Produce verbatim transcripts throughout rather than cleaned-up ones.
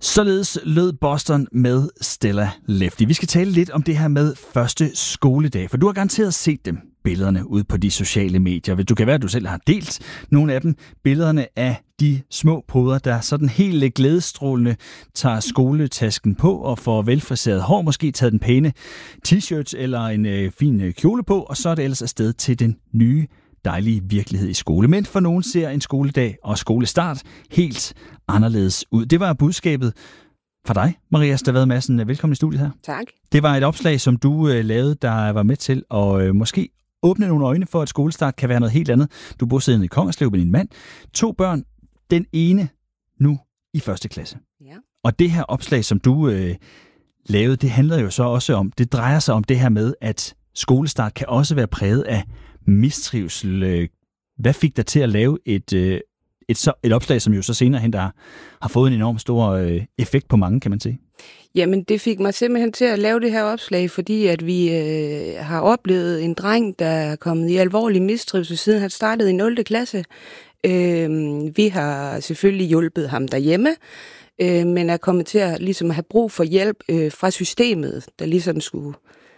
Således lød Boston med Stella Lefty. Vi skal tale lidt om det her med første skoledag, for du har garanteret set dem, billederne ude på de sociale medier. Du kan være, at du selv har delt nogle af dem. Billederne af de små poder, der sådan helt glædestrålende tager skoletasken på og får velfriseret hår, måske taget den pæne t-shirt eller en øh, fin øh, kjole på, og så er det ellers afsted til den nye dejlige virkelighed i skole. Men for nogen ser en skoledag og skolestart helt anderledes ud. Det var budskabet fra dig, Maria Stavad Madsen. Velkommen i studiet her. Tak. Det var et opslag, som du øh, lavede, der var med til at øh, måske åbne nogle øjne for, at skolestart kan være noget helt andet. Du bor siddende i Kongerslev med din mand. To børn, den ene nu i første klasse. Ja. Og det her opslag, som du øh, lavede, det handler jo så også om, det drejer sig om det her med, at skolestart kan også være præget af mistrivsel. Hvad fik dig til at lave et, et, et, et opslag, som jo så senere hen der har fået en enorm stor effekt på mange, kan man sige? Jamen, det fik mig simpelthen til at lave det her opslag, fordi at vi øh, har oplevet en dreng, der er kommet i alvorlig mistrivsel, siden han startede i nul klasse. Øh, vi har selvfølgelig hjulpet ham derhjemme, øh, men er kommet til at ligesom have brug for hjælp øh, fra systemet, der ligesom skulle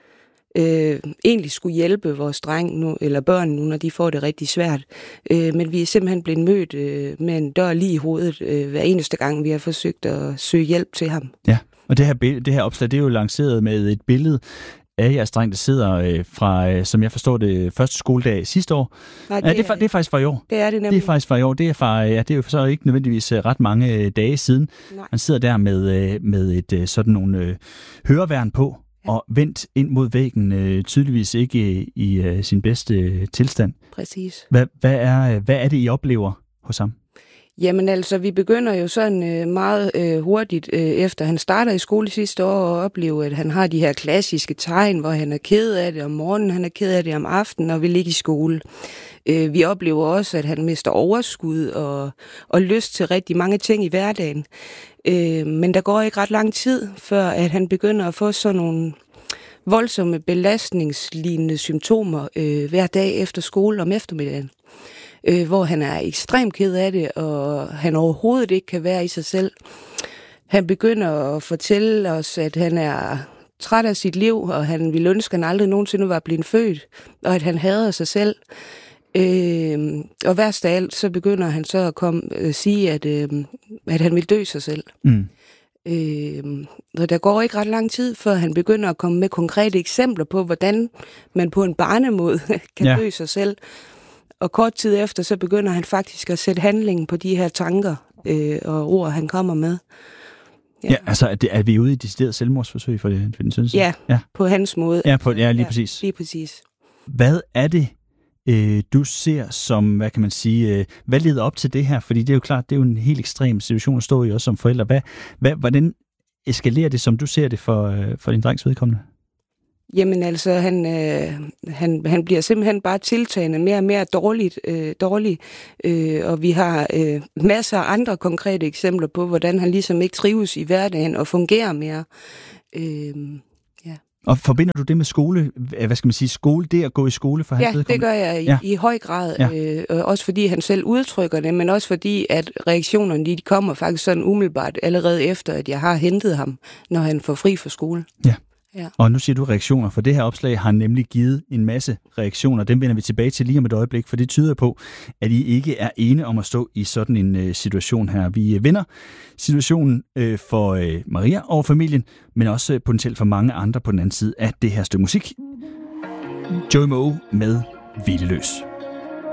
Øh, egentlig skulle hjælpe vores dreng nu, eller børn nu, når de får det rigtig svært. Øh, men vi er simpelthen blevet mødt øh, med en dør lige i hovedet, øh, hver eneste gang, vi har forsøgt at søge hjælp til ham. Ja, og det her, det her opslag, det er jo lanceret med et billede af jeres dreng, der sidder øh, fra, øh, som jeg forstår det, første skoledag sidste år. Nej, det, ja, det, er, det er faktisk fra i år. Det er det nemlig. Det er faktisk fra i år. Det er, fra, ja, det er jo så ikke nødvendigvis ret mange øh, dage siden. Nej. Han sidder der med, øh, med et øh, sådan nogle øh, høreværn på, og vendt ind mod væggen, øh, tydeligvis ikke i, i øh, sin bedste øh, tilstand. Præcis. Hvad, hvad, er, hvad er det, I oplever hos ham? Jamen altså, vi begynder jo sådan øh, meget øh, hurtigt, øh, efter han starter i skole sidste år, at opleve, at han har de her klassiske tegn, hvor han er ked af det om morgenen, han er ked af det om aftenen, og vil ligge i skole. Øh, vi oplever også, at han mister overskud og, og lyst til rigtig mange ting i hverdagen. Øh, men der går ikke ret lang tid, før at han begynder at få sådan nogle voldsomme belastningslignende symptomer øh, hver dag efter skole om eftermiddagen. Øh, hvor han er ekstremt ked af det, og han overhovedet ikke kan være i sig selv. Han begynder at fortælle os, at han er træt af sit liv, og han ville ønske, at han aldrig nogensinde var blevet født, og at han hader sig selv. Øh, og værst af alt, så begynder han så at komme, øh, sige, at, øh, at han vil dø sig selv. Mm. Øh, og der går ikke ret lang tid, før han begynder at komme med konkrete eksempler på, hvordan man på en barnemåde kan ja. dø sig selv. Og kort tid efter, så begynder han faktisk at sætte handling på de her tanker øh, og ord, han kommer med. Ja, ja altså er, det, er vi ude i decideret selvmordsforsøg for, det, for den synes ja, ja, på hans måde. Ja, på, ja lige ja, præcis. Lige præcis. Hvad er det, øh, du ser som, hvad kan man sige, øh, hvad leder op til det her? Fordi det er jo klart, det er jo en helt ekstrem situation at stå i også som forældre. Hvad, hvad, hvordan eskalerer det, som du ser det for, øh, for din drengs vedkommende? Jamen altså, han, øh, han, han bliver simpelthen bare tiltagende mere og mere dårligt, øh, dårlig, øh, og vi har øh, masser af andre konkrete eksempler på, hvordan han ligesom ikke trives i hverdagen og fungerer mere. Øh, ja. Og forbinder du det med skole? Hvad skal man sige? Skole, det at gå i skole for hans vedkommende? Ja, det gør jeg i, ja. i høj grad. Ja. Øh, også fordi han selv udtrykker det, men også fordi, at reaktionerne de kommer faktisk sådan umiddelbart allerede efter, at jeg har hentet ham, når han får fri fra skole. Ja. Ja. Og nu siger du reaktioner, for det her opslag har nemlig givet en masse reaktioner. Dem vender vi tilbage til lige om et øjeblik, for det tyder på, at I ikke er ene om at stå i sådan en uh, situation her. Vi uh, vender situationen uh, for uh, Maria og familien, men også uh, potentielt for mange andre på den anden side af det her stykke musik. Joey Moe med Hvileløs.